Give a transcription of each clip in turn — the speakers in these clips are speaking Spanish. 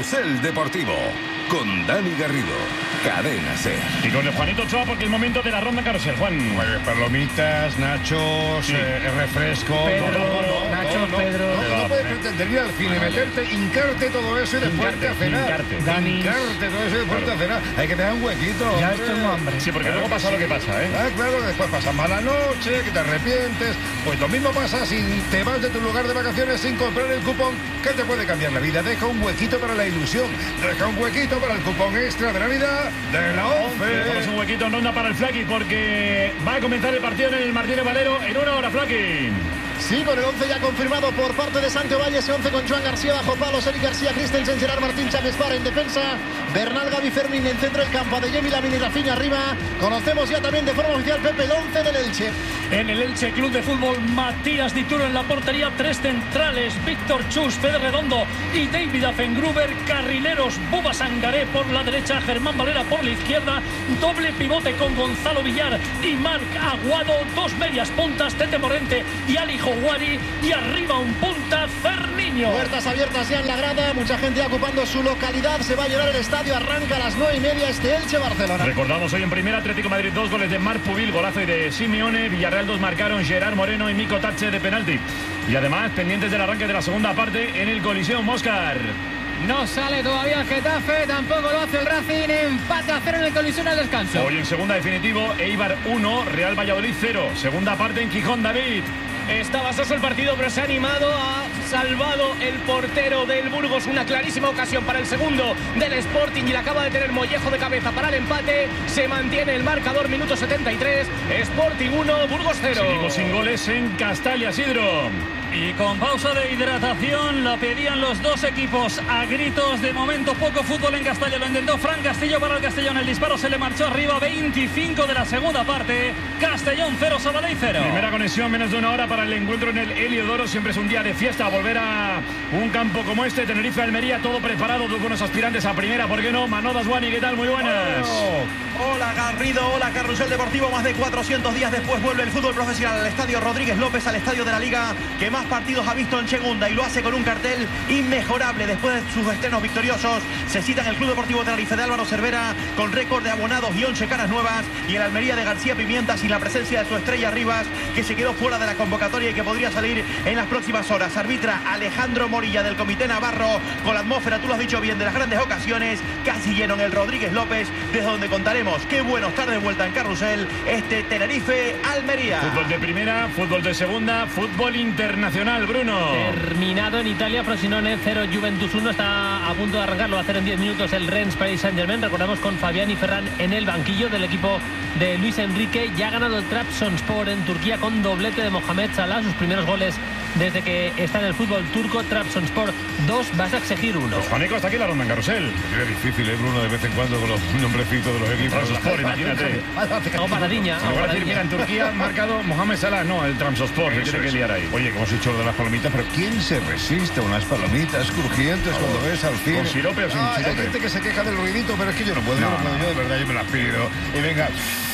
Carrusel Deportivo con Dani Garrido, Cadena SER. Y con el Juanito Ochoa, porque es momento de la ronda carrusel, Juan. Palomitas, nachos, Sí. Refresco, Pedro, nachos, Pedro. No puedes pretender ir al cine, meterte, hincarte todo eso y después a cenar. Hincarte. Hincarte todo eso y después a cenar. Hay que tener un huequito. Ya hombre. tengo hambre. Sí, porque Claro luego que pasa sí. lo que pasa, ¿eh? Ah, claro, después pasas mala noche, que te arrepientes. Pues lo mismo pasa si te vas de tu lugar de vacaciones sin comprar el cupón que te puede cambiar la vida. Deja un huequito para la ilusión. Deja un huequito para el cupón extra de Navidad de la Dejamos ONCE. un huequito en ronda para el Flaky, porque va a comenzar el partido en el Martínez Valero en una hora, Flaky. Sí, con el 11 ya confirmado por parte de Santi Ovalle, ese 11 con Joan García bajo palos, Eric García, Christensen, Gerard Martín, Chaves Bar en defensa, Bernal, Gavi, Fermín en centro del campo, Adeyemi, Lamine y Rafinha arriba. Conocemos ya también de forma oficial, Pepe, el 11 del Elche. En el Elche Club de Fútbol, Matías Dituro en la portería, tres centrales, Víctor Chus, Fede Redondo y David Affengruber, carrileros, Buba Sangaré por la derecha, Germán Valera por la izquierda, doble pivote con Gonzalo Villar y Marc Aguado, dos medias puntas, Tete Morente y Ali Houari, y arriba un punta, Ferniño. Puertas abiertas ya en la grada, mucha gente ya ocupando su localidad, se va a llenar el estadio, arranca a las 9:30 este Elche-Barcelona. Recordamos hoy en primera, Atlético Madrid 2 goles de Marc Pubil, golazo y de Simeone. Villarreal 2 marcaron Gerard Moreno y Mico Tache de penalti. Y además, pendientes del arranque de la segunda parte en el Coliseum Móscar. No sale todavía el Getafe, tampoco lo hace el Racing. Empate a 0 en el Coliseum al descanso. Hoy en segunda definitivo, Eibar 1, Real Valladolid 0. Segunda parte en Gijón, David. Estaba soso el partido, pero se ha animado, ha salvado el portero del Burgos. Una clarísima ocasión para el segundo del Sporting y la acaba de tener Mollejo de cabeza para el empate. Se mantiene el marcador, minuto 73. Sporting 1, Burgos 0. Seguimos sin goles en Castalla, Isidro. Y con pausa de hidratación la pedían los dos equipos a gritos. De momento poco fútbol en Castalla. Lo intentó Fran Castillo para el Castellón. El disparo se le marchó arriba. 25 de la segunda parte. Castellón 0, Sabadell 0. Primera conexión, menos de una hora para el encuentro en el Heliodoro. Siempre es un día de fiesta volver a un campo como este. Tenerife, Almería, todo preparado. Dos buenos aspirantes a primera, ¿por qué no? Manodas, Guani, ¿qué tal? Muy buenas. Hola Garrido, hola Carrusel Deportivo. Más de 400 días después vuelve el fútbol profesional al estadio Rodríguez López, al estadio de la Liga que más partidos ha visto en segunda, y lo hace con un cartel inmejorable. Después de sus estrenos victoriosos, se cita en el Club Deportivo Tenerife de Álvaro Cervera con récord de abonados y 11 caras nuevas, y el Almería de García Pimienta sin la presencia de su estrella Rivas, que se quedó fuera de la convocatoria y que podría salir en las próximas horas. Arbitra Alejandro Morilla del Comité Navarro, con la atmósfera, tú lo has dicho bien, de las grandes ocasiones, casi lleno en el Rodríguez López, desde donde contaremos qué bueno estar de vuelta en Carrusel este Tenerife-Almería. Fútbol de primera, fútbol de segunda, fútbol internacional, Bruno. Terminado en Italia, Frosinone 0, Juventus 1. Está a punto de arrancar, lo va a hacer en 10 minutos el Rennes Paris Saint-Germain. Recordamos con Fabián y Ferran en el banquillo del equipo de Luis Enrique. Ya ha ganado el Trabzonspor en Turquía con doblete de Mohamed Salah. Sus primeros goles desde que está en el fútbol turco. Trabzonspor 2, vas a exigir 1. Pues Juanico, hasta aquí la ronda en Carrusel. Es difícil, Bruno, de vez en cuando con los nombrecitos de los equipos. Trabzonspor, imagínate. O Paradiña. En lugar de decir, mira, en Turquía ha marcado Mohamed Salah, no, el Trabzonspor, se tiene que liar ahí. Oye, que hemos hecho lo de las palomitas, pero ¿quién se resiste a unas palomitas crujientes cuando ves al cine? ¿Con sirope o sin Hay sirope? gente que se queja del ruidito, pero es que yo no puedo, yo de verdad, yo me las pido. Y venga,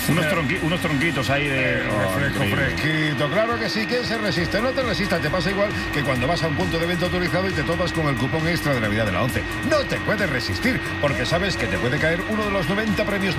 Unos tronquitos ahí de refresco fresquito, claro que sí. ¿Quién se resiste? No te resistas, te pasa igual que cuando vas a un punto de venta autorizado y te topas con el cupón extra de Navidad de la ONCE. No te puedes resistir, porque sabes que te puede caer uno de los 90 premios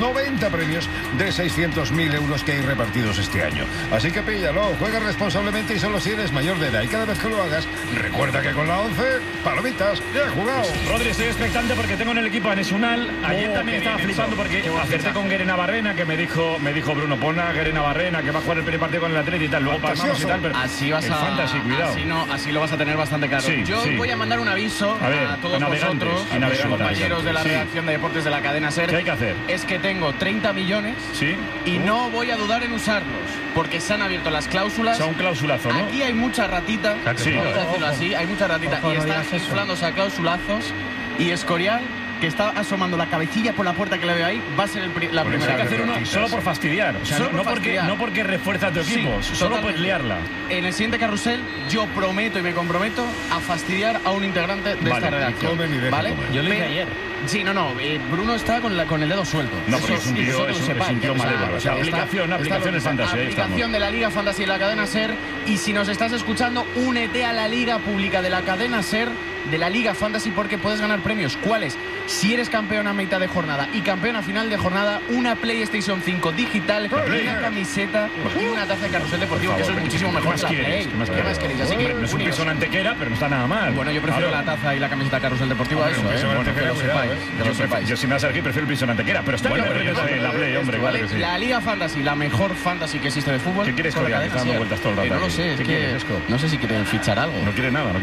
de 600.000 euros que hay repartidos este año. Así que píllalo, juega responsablemente y solo si eres mayor de edad. Y cada vez que lo hagas, recuerda que con la ONCE, palomitas, ya he jugado. Rodri, estoy expectante porque tengo en el equipo a Nesunal. Ayer también estaba flipando porque acerté con Guerena Barrena, que me dijo Bruno, pon a Guerena Barrena, que va a jugar el primer partido con el Atleti y tal. Luego palmamos y tal, pero Así vas el fantasy, cuidado. Así lo vas a tener bastante claro. Sí, Yo sí. voy a mandar un aviso a todos vosotros, a los compañeros de la redacción de deportes de la cadena SER. ¿Qué hay que hacer? Es que tengo 30 millones Sí. y no voy a dudar en usarlos, porque se han abierto las cláusulas. O sea, un clausulazo, ¿no? Aquí hay mucha ratita, Sí. vamos a decirlo así, hay mucha ratita, Ojo, y no están digas eso. inflándose a clausulazos, y Escorial, que está asomando la cabecilla por la puerta que le veo ahí, va a ser la Pues primera. hay que hacer uno solo por fastidiar. O sea, Solo por fastidiar. no porque refuerza a tu Sí, equipo, solo totalmente. por liarla. En el siguiente carrusel, yo prometo y me comprometo a fastidiar a un integrante de Vale, esta redacción. y comen y dejan ¿Vale? comer. Yo lo hice ayer. Sí, no, Bruno está con el dedo suelto. No, porque es un tío, eso que lo es un sepáis. tío malévolo. O sea, está- aplicación de fantasía. Ahí estamos. Aplicación de la Liga Fantasy de la cadena SER. Y si nos estás escuchando, únete a la Liga Pública de la cadena SER de la Liga Fantasy porque puedes ganar premios. ¿Cuáles? Si eres campeón a mitad de jornada y campeón a final de jornada, una PlayStation 5 digital, una camiseta y una taza de Carrusel Deportivo, que eso es muchísimo mejor que la Play. ¿Qué más queréis? Así que no es un piso en Antequera, pero no está nada mal. Bueno, yo prefiero la taza y la camiseta Carrusel Deportivo a eso, Bueno, que lo sepáis. Yo si me vas a elegir prefiero el piso en Antequera, pero está bien la Play, hombre, claro que sí. La Liga Fantasy, la mejor fantasy que existe de fútbol. ¿Qué quieres que está dando vueltas todo el rato? No lo sé, es que no sé si quieren fichar algo. No quiere nada.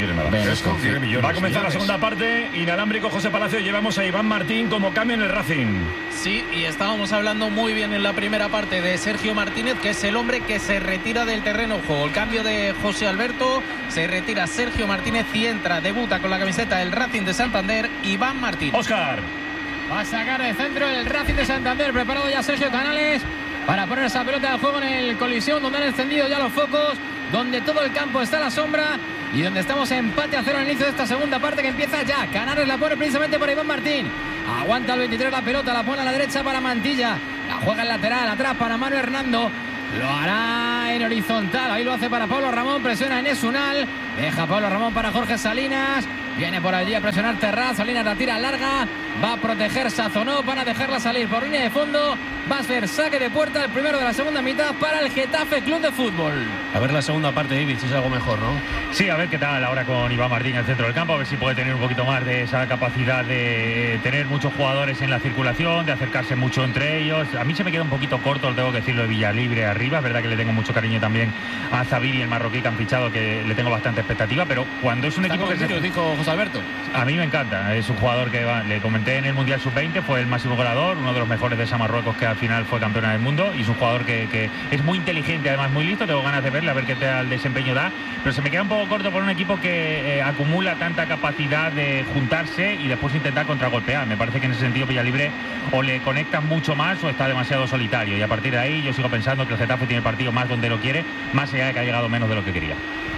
Va a comenzar la segunda parte. Inalámbrico José Palacio. Llevamos a Iván Martín como cambio en el Racing. Sí, y estábamos hablando muy bien en la primera parte de Sergio Martínez, que es el hombre que se retira del terreno de juego. El cambio de José Alberto, se retira Sergio Martínez y entra, debuta con la camiseta del Racing de Santander, Iván Martín. Óscar. Va a sacar de centro el Racing de Santander. Preparado ya Sergio Canales para poner esa pelota de juego en el Colisión, donde han encendido ya los focos, donde todo el campo está a la sombra y donde estamos empate a 0 al inicio de esta segunda parte que empieza ya. Canales la pone precisamente para Iván Martín. Aguanta el 23 la pelota, la pone a la derecha para Mantilla. La juega en lateral, atrás para Manu Hernando. Lo hará en horizontal, ahí lo hace para Pablo Ramón, presiona en Esunal. Deja Pablo Ramón para Jorge Salinas. Viene por allí a presionar Terraz. Salinas la tira larga. Va a proteger Sazonó para dejarla salir por línea de fondo. Va a ser saque de puerta el primero de la segunda mitad para el Getafe Club de Fútbol. A ver la segunda parte, David, si es algo mejor, ¿no? Sí, a ver qué tal ahora con Iván Martín en el centro del campo. A ver si puede tener un poquito más de esa capacidad de tener muchos jugadores en la circulación, de acercarse mucho entre ellos. A mí se me queda un poquito corto, lo tengo que decirlo, de Villalibre arriba. Es verdad que le tengo mucho cariño también a Zabiri, el marroquí que han fichado, que le tengo bastante expectativa, pero cuando es un equipo que se... dijo José Alberto. A mí me encanta, es un jugador que le comenté en el Mundial Sub-20, fue el máximo goleador, uno de los mejores de esa Marruecos que al final fue campeona del mundo, y es un jugador que es muy inteligente, además muy listo. Tengo ganas de verle, a ver qué tal desempeño da, pero se me queda un poco corto por un equipo que acumula tanta capacidad de juntarse y después intentar contragolpear. Me parece que en ese sentido Villalibre o le conectan mucho más o está demasiado solitario, y a partir de ahí yo sigo pensando que el Getafe tiene el partido más donde lo quiere, más allá de que ha llegado menos de lo que quería.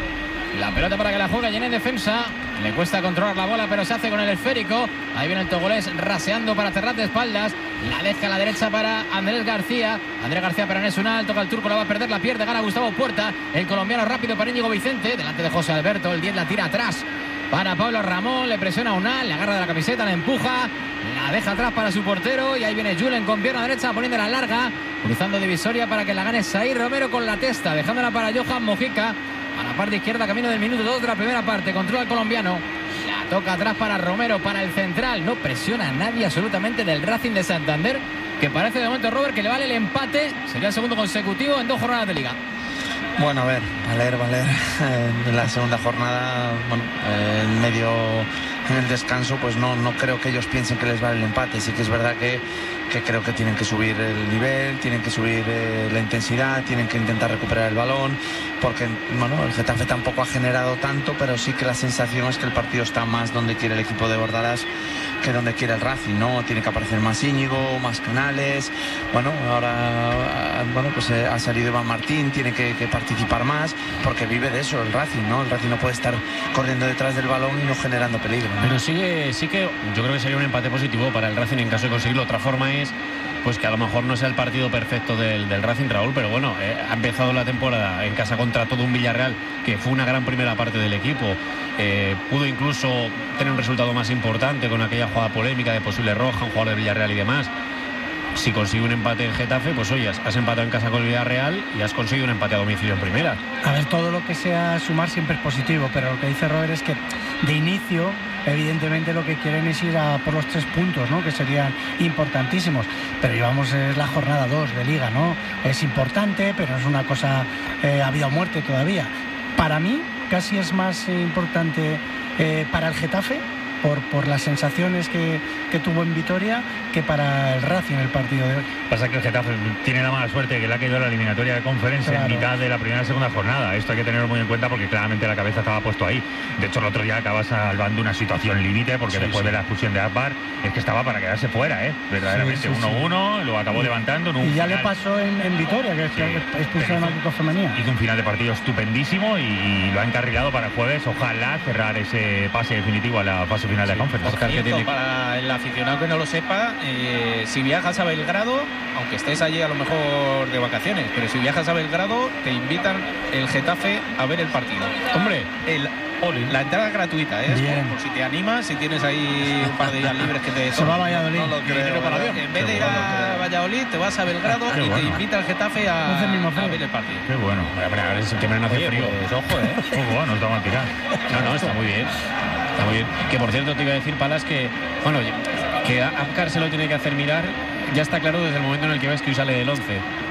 La pelota para que la juegue Llené en defensa. Le cuesta controlar la bola, pero se hace con el esférico. Ahí viene el togolés raseando para cerrar de espaldas. La deja a la derecha para Andrés García. Andrés García para Nesunal. Toca el turco, la va a perder, la pierde. Gana Gustavo Puerta. El colombiano rápido para Íñigo Vicente. Delante de José Alberto. El 10 la tira atrás para Pablo Ramón. Le presiona a Unal. Le agarra de la camiseta, la empuja. La deja atrás para su portero. Y ahí viene Julen con pierna derecha poniendo la larga. Cruzando divisoria para que la gane Saír Romero con la testa. Dejándola para Johan Mojica. A la parte izquierda, camino del minuto 2 de la primera parte. Controla el colombiano. La toca atrás para Romero, para el central. No presiona a nadie absolutamente del Racing de Santander, que parece de momento, Robert, que le vale el empate. Sería el segundo consecutivo en 2 jornadas de liga. Bueno, a ver, valer. En la segunda jornada, bueno, en el descanso, pues no creo que ellos piensen que les vale el empate. Sí que es verdad que creo que tienen que subir el nivel, tienen que subir la intensidad, tienen que intentar recuperar el balón, porque bueno, el Getafe tampoco ha generado tanto, pero sí que la sensación es que el partido está más donde quiere el equipo de Bordalás que donde quiere el Racing, ¿no? Tiene que aparecer más Íñigo, más Canales. Bueno, ahora pues ha salido Iván Martín, tiene que participar más, porque vive de eso el Racing, ¿no? El Racing no puede estar corriendo detrás del balón y no generando peligro, ¿no? Pero sí que yo creo que sería un empate positivo para el Racing en caso de conseguirlo. Otra forma es pues que a lo mejor no sea el partido perfecto del Racing, Raúl, pero bueno, ha empezado la temporada en casa contra todo un Villarreal, que fue una gran primera parte del equipo. Pudo incluso tener un resultado más importante con aquella jugada polémica de posible roja, un jugador de Villarreal y demás. Si consigue un empate en Getafe, pues oye, has empatado en casa con el Villarreal y has conseguido un empate a domicilio en primera. A ver, todo lo que sea sumar siempre es positivo, pero lo que dice Robert es que de inicio, evidentemente lo que quieren es ir a por los 3 puntos, ¿no? Que serían importantísimos, pero llevamos la jornada 2 de Liga, ¿no? Es importante, pero es una cosa a vida o muerte todavía. Para mí casi es más importante para el Getafe por las sensaciones que tuvo en Vitoria que para el Racing el partido de hoy. Pasa que el Getafe tiene la mala suerte de que le ha caído la eliminatoria de Conference, claro, en mitad de la primera y segunda jornada. Esto hay que tenerlo muy en cuenta porque claramente la cabeza estaba puesto ahí. De hecho, el otro día acabas salvando una situación límite porque después de la expulsión de Akbar es que estaba para quedarse fuera, verdaderamente. 1-1, lo acabó levantando. Y ya le pasó en Vitoria, que expulsaron a Kiko Femenía. Hizo un final de partido estupendísimo y lo ha encarrilado para el jueves. Ojalá cerrar ese pase definitivo a la fase final de Conference. Por cierto, para el aficionado que no lo sepa, si viajas a Belgrado, aunque estés allí a lo mejor de vacaciones, pero si viajas a Belgrado te invitan el Getafe a ver el partido. Hombre, La entrada es gratuita, por si te animas, si tienes ahí un par de días libres que te... Se va a Valladolid. No lo creo, para avión. En vez de ir a Valladolid, te vas a Belgrado y te invita al Getafe a ver el partido. Qué bueno. Ahora en septiembre no hace frío. Pues, ojo, Bueno, está mal tirar. No, está muy bien. Está muy bien. Que por cierto te iba a decir, Palas, que Apcar se lo tiene que hacer mirar. Ya está claro desde el momento en el que ves que hoy sale del 11.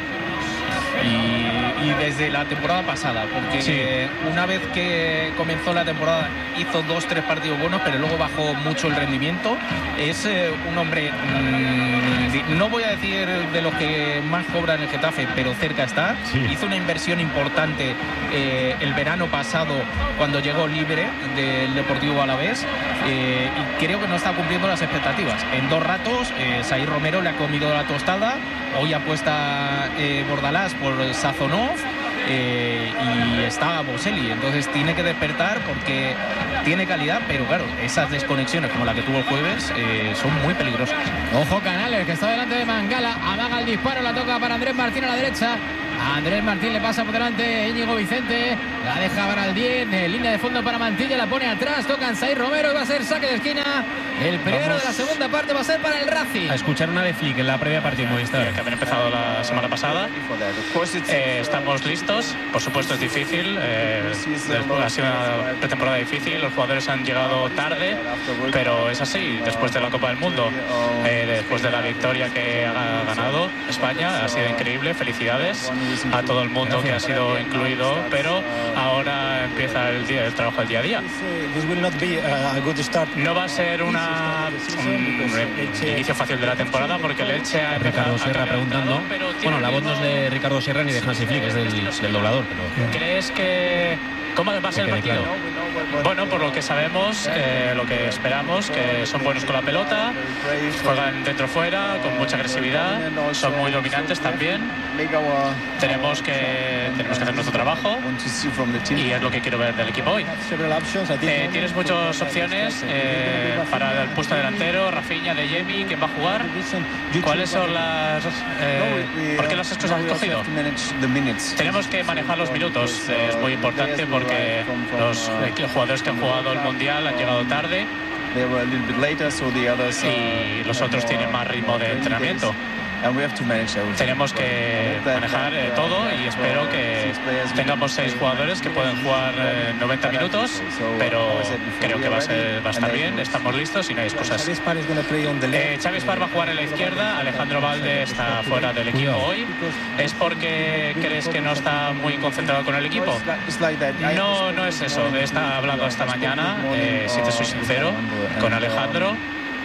Y desde la temporada pasada, porque una vez que comenzó la temporada hizo 2-3 partidos buenos, pero luego bajó mucho el rendimiento. Es un hombre, no voy a decir de los que más cobra en el Getafe, pero cerca está. Hizo una inversión importante el verano pasado cuando llegó libre del Deportivo Alavés, y creo que no está cumpliendo las expectativas. En 2 ratos Saïd Romero le ha comido la tostada. Hoy apuesta Bordalás por Sazonov, y está Boselli, entonces tiene que despertar porque tiene calidad, pero claro, esas desconexiones como la que tuvo el jueves son muy peligrosas. Ojo Canales, que está delante de Mangala, amaga el disparo, la toca para Andrés Martín a la derecha. A Andrés Martín le pasa por delante Íñigo Vicente, la deja para el 10, línea de fondo para Mantilla, la pone atrás, tocan Saïd Romero y va a ser saque de esquina. El primero de la segunda parte va a ser para el Racing. A escuchar una de Flick en la previa partida Movistar. Que habían empezado la semana pasada. Estamos listos, por supuesto es difícil, ha sido una pretemporada difícil, los jugadores han llegado tarde, pero es así, después de la Copa del Mundo, después de la victoria que ha ganado España, ha sido increíble, felicidades a todo el mundo que ha sido incluido, pero ahora empieza el trabajo del día a día. No va a ser un inicio fácil de la temporada porque el Elche ha Ricardo Sierra preguntando. Bueno, la voz no es de Ricardo Sierra ni de Hansi Flick, es del doblador. Pero... ¿Crees que cómo va a ser el partido? Bueno, por lo que sabemos, lo que esperamos, que son buenos con la pelota, juegan dentro-fuera, con mucha agresividad, son muy dominantes también. Tenemos que hacer nuestro trabajo y es lo que quiero ver del equipo hoy. Tienes muchas opciones para el puesto delantero, Rafinha, De Jemi, ¿quién va a jugar? ¿Cuáles son las... ¿Por qué las has escogido? Tenemos que manejar los minutos, es muy importante porque los jugadores que han jugado el Mundial han llegado tarde y los otros tienen más ritmo de entrenamiento. Tenemos que manejar todo y espero que tengamos 6 jugadores que pueden jugar 90 minutos, pero creo que va a estar bien, estamos listos y no hay excusas. Xavi Espar va a jugar en la izquierda, Alejandro Valde está fuera del equipo hoy. ¿Es porque crees que no está muy concentrado con el equipo? No es eso, he hablado esta mañana, si te soy sincero, con Alejandro.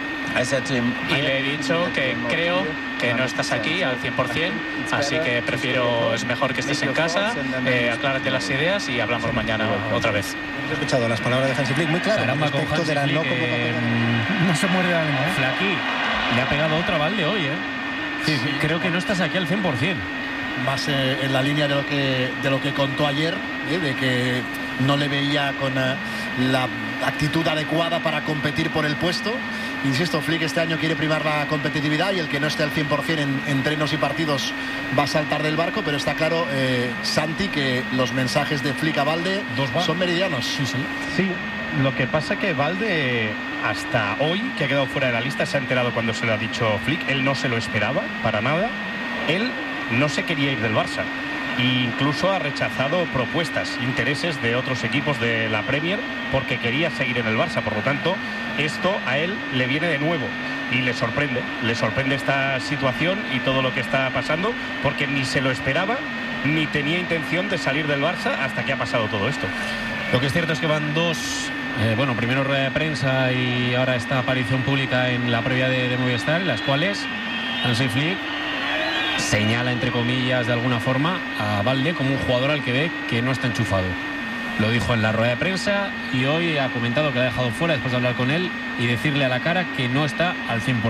Y le he dicho que creo que no estás aquí al 100%, así que es mejor que estés en casa, aclárate las ideas y hablamos mañana otra vez. He escuchado las palabras de Hansi Flick muy claras respecto de la no convocatoria. No se muere de ánimo, Flaqui le ha pegado otra Valde hoy, Sí, creo que no estás aquí al 100%. Más en la línea de lo que contó ayer, de que no le veía con la actitud adecuada para competir por el puesto. Insisto, Flick este año quiere primar la competitividad y el que no esté al 100% en entrenos y partidos va a saltar del barco, pero está claro, Santi, que los mensajes de Flick a Valde son meridianos. Sí, lo que pasa que Valde hasta hoy, que ha quedado fuera de la lista, se ha enterado cuando se lo ha dicho Flick, él no se lo esperaba para nada, él no se quería ir del Barça. Incluso ha rechazado propuestas, intereses de otros equipos de la Premier porque quería seguir en el Barça. Por lo tanto, esto a él le viene de nuevo y le sorprende esta situación y todo lo que está pasando porque ni se lo esperaba ni tenía intención de salir del Barça hasta que ha pasado todo esto. Lo que es cierto es que van 2, primero rueda de prensa y ahora esta aparición pública en la previa de Movistar, en las cuales Hansi Flick señala, entre comillas, de alguna forma a Valde como un jugador al que ve que no está enchufado. Lo dijo en la rueda de prensa y hoy ha comentado que lo ha dejado fuera después de hablar con él y decirle a la cara que no está al 100%.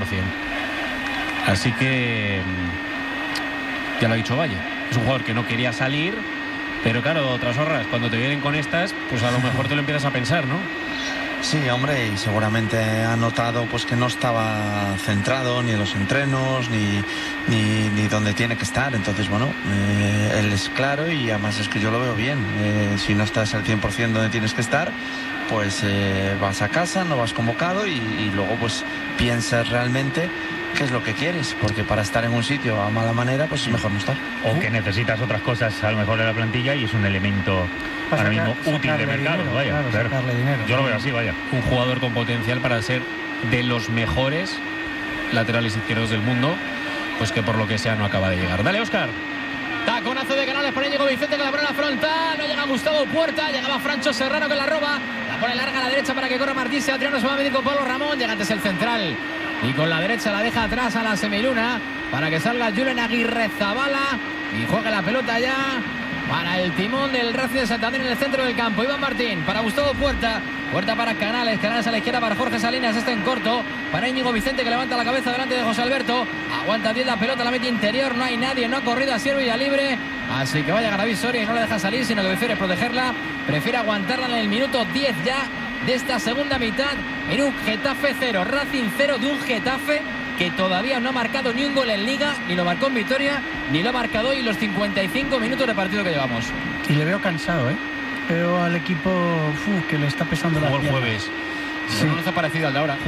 Así que ya lo ha dicho Valle. Es un jugador que no quería salir, pero claro, otras horas, cuando te vienen con estas, pues a lo mejor te lo empiezas a pensar, ¿no? Sí, hombre, y seguramente ha notado pues que no estaba centrado ni en los entrenos ni donde tiene que estar. Entonces, bueno, él es claro y además es que yo lo veo bien. Si no estás al 100% donde tienes que estar, pues vas a casa, no vas convocado y luego pues piensas realmente qué es lo que quieres, porque para estar en un sitio a mala manera pues es mejor no estar. O que necesitas otras cosas a lo mejor de la plantilla y es un elemento ahora mismo útil de mercado. Dinero, vaya, claro. Dinero, yo lo veo así, vaya. Un jugador con potencial para ser de los mejores laterales izquierdos del mundo, pues que por lo que sea no acaba de llegar. Dale, Óscar. Taconazo de Canales por Íñigo Vicente que la pone en la frontal. No llega Gustavo Puerta. Llegaba Francho Serrano que la roba. La pone larga a la derecha para que corra Martín Seatriano. Se va a medir con Pablo Ramón. Llega antes el central. Y con la derecha la deja atrás a la semiluna para que salga Julen Aguirrezabala y juegue la pelota ya para el timón del Racing de Santander en el centro del campo. Iván Martín para Gustavo Puerta. Puerta para Canales. Canales a la izquierda para Jorge Salinas. Este en corto para Íñigo Vicente que levanta la cabeza delante de José Alberto. Aguanta bien la pelota, la mete interior. No hay nadie, no ha corrido a Siervo y a libre. Así que vaya Garaví Soria y no le deja salir, sino que prefiere protegerla. Prefiere aguantarla en el minuto 10 ya de esta segunda mitad en un Getafe 0, Racing 0 de un Getafe que todavía no ha marcado ni un gol en Liga, ni lo marcó en Vitoria, ni lo ha marcado hoy los 55 minutos de partido que llevamos. Y le veo cansado, ¿eh? Veo al equipo que le está pesando la pierna. El jueves. Sí. No nos ha parecido al de ahora.